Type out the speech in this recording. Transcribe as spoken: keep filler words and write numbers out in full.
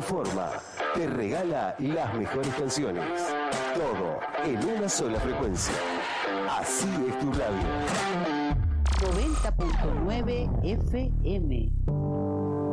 informa, te regala las mejores canciones. Todo en una sola frecuencia. Así es tu radio. noventa punto nueve F M.